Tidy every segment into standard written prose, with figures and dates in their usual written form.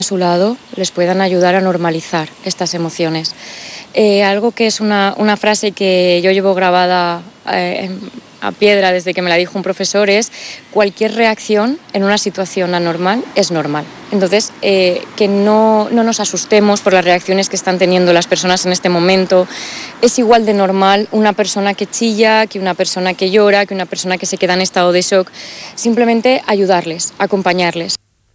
a su lado les puedan ayudar a normalizar estas emociones. Algo que es una frase que yo llevo grabada a piedra desde que me la dijo un profesor es: cualquier reacción en una situación anormal es normal. Entonces, que no nos asustemos por las reacciones que están teniendo las personas en este momento. Es igual de normal una persona que chilla, que una persona que llora, que una persona que se queda en estado de shock. Simplemente ayudarles, acompañarles.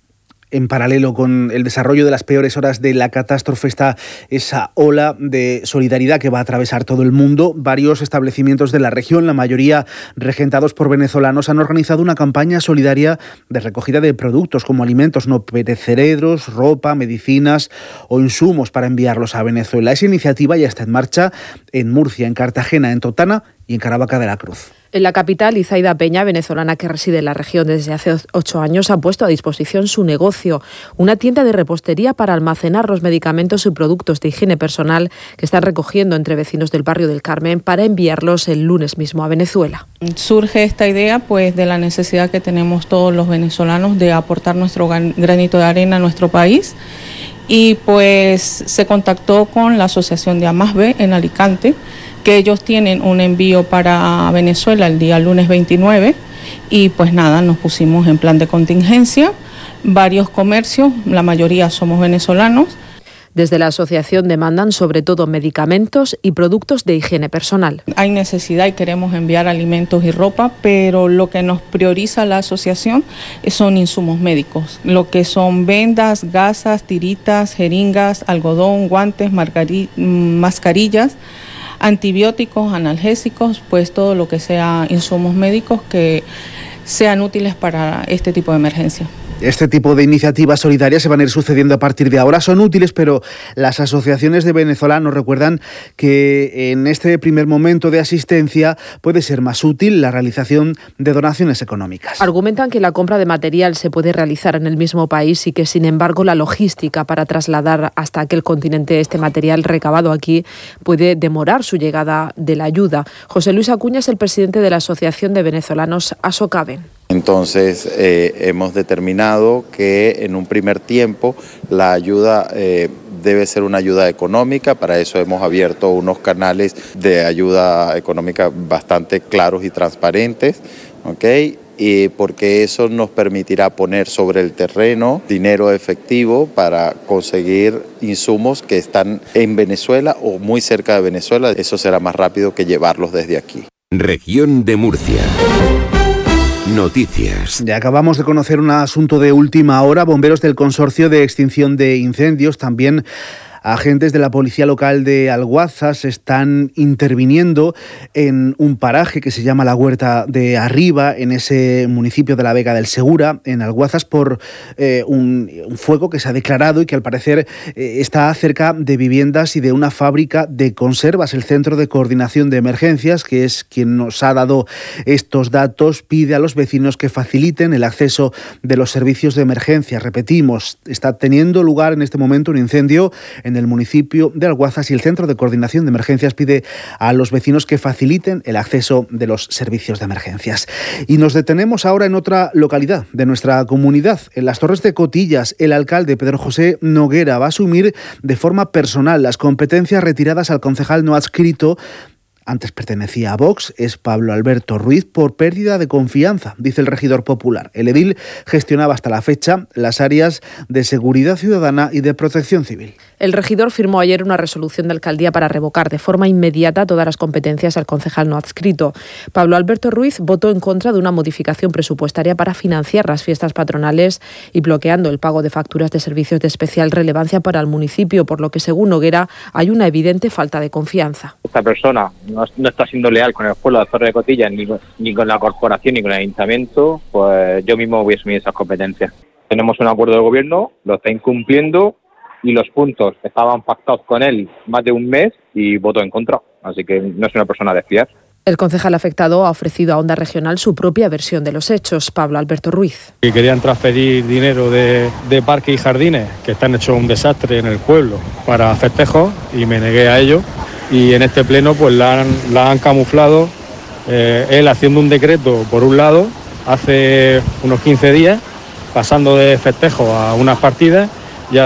En paralelo con el desarrollo de las peores horas de la catástrofe está esa ola de solidaridad que va a atravesar todo el mundo. Varios establecimientos de la región, la mayoría regentados por venezolanos, han organizado una campaña solidaria de recogida de productos como alimentos no perecederos, ropa, medicinas o insumos para enviarlos a Venezuela. Esa iniciativa ya está en marcha en Murcia, en Cartagena, en Totana y en Caravaca de la Cruz. En la capital, Izaida Peña, venezolana que reside en la región desde hace 8 años, ha puesto a disposición su negocio, una tienda de repostería para almacenar los medicamentos y productos de higiene personal que están recogiendo entre vecinos del barrio del Carmen para enviarlos el lunes mismo a Venezuela. Surge esta idea pues de la necesidad que tenemos todos los venezolanos de aportar nuestro granito de arena a nuestro país, y pues se contactó con la Asociación de Amasbe en Alicante, que ellos tienen un envío para Venezuela el día lunes 29, y pues nada, nos pusimos en plan de contingencia, varios comercios, la mayoría somos venezolanos. Desde la asociación demandan sobre todo medicamentos y productos de higiene personal. Hay necesidad y queremos enviar alimentos y ropa, pero lo que nos prioriza la asociación son insumos médicos, lo que son vendas, gasas, tiritas, jeringas, algodón, guantes, mascarillas, antibióticos, analgésicos, pues todo lo que sea insumos médicos que sean útiles para este tipo de emergencia. Este tipo de iniciativas solidarias se van a ir sucediendo a partir de ahora. Son útiles, pero las asociaciones de venezolanos recuerdan que en este primer momento de asistencia puede ser más útil la realización de donaciones económicas. Argumentan que la compra de material se puede realizar en el mismo país y que, sin embargo, la logística para trasladar hasta aquel continente este material recabado aquí puede demorar su llegada de la ayuda. José Luis Acuña es el presidente de la Asociación de Venezolanos Asocaven. Entonces hemos determinado que en un primer tiempo la ayuda debe ser una ayuda económica. Para eso hemos abierto unos canales de ayuda económica bastante claros y transparentes, ¿okay? Y porque eso nos permitirá poner sobre el terreno dinero efectivo para conseguir insumos que están en Venezuela o muy cerca de Venezuela. Eso será más rápido que llevarlos desde aquí. Región de Murcia. Noticias. Ya acabamos de conocer un asunto de última hora. Bomberos del Consorcio de Extinción de Incendios, también agentes de la Policía Local de Alguazas, están interviniendo en un paraje que se llama La Huerta de Arriba, en ese municipio de la Vega del Segura, en Alguazas, por un fuego que se ha declarado y que al parecer está cerca de viviendas y de una fábrica de conservas. El Centro de Coordinación de Emergencias, que es quien nos ha dado estos datos, pide a los vecinos que faciliten el acceso de los servicios de emergencia. Repetimos, está teniendo lugar en este momento un incendio en el municipio de Alguazas y el Centro de Coordinación de Emergencias pide a los vecinos que faciliten el acceso de los servicios de emergencias. Y nos detenemos ahora en otra localidad de nuestra comunidad, en las Torres de Cotillas. El alcalde Pedro José Noguera va a asumir de forma personal las competencias retiradas al concejal no adscrito. Antes pertenecía a Vox, es Pablo Alberto Ruiz, por pérdida de confianza, dice el regidor popular. El edil gestionaba hasta la fecha las áreas de seguridad ciudadana y de protección civil. El regidor firmó ayer una resolución de alcaldía para revocar de forma inmediata todas las competencias al concejal no adscrito. Pablo Alberto Ruiz votó en contra de una modificación presupuestaria para financiar las fiestas patronales y bloqueando el pago de facturas de servicios de especial relevancia para el municipio, por lo que, según Noguera, hay una evidente falta de confianza. Esta persona no está siendo leal con el pueblo de Torres de Cotillas, ni con la corporación, ni con el ayuntamiento, pues yo mismo voy a asumir esas competencias. Tenemos un acuerdo de gobierno, lo está incumpliendo y los puntos estaban pactados con él más de un mes y votó en contra, así que no es una persona de fiar. El concejal afectado ha ofrecido a Onda Regional su propia versión de los hechos. Pablo Alberto Ruiz. Y querían transferir dinero de parques y jardines, que están hechos un desastre en el pueblo, para festejos, y me negué a ello. Y en este pleno pues la han camuflado, él haciendo un decreto por un lado, hace unos 15 días, pasando de festejos a unas partidas,